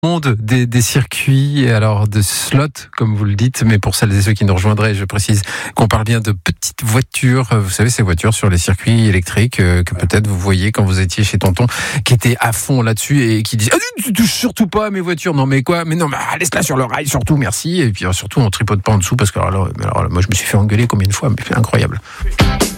Monde des circuits, alors de slots, comme vous le dites, mais pour celles et ceux qui nous rejoindraient, je précise qu'on parle bien de petites voitures. Vous savez, ces voitures sur les circuits électriques que peut-être vous voyez quand vous étiez chez Tonton, qui était à fond là-dessus et qui disait « tu touches surtout pas à mes voitures ». Non mais quoi ? Mais non, mais laisse-la sur le rail surtout, merci. Et puis surtout, on tripote pas en dessous parce que alors, moi je me suis fait engueuler combien de fois, mais c'est incroyable.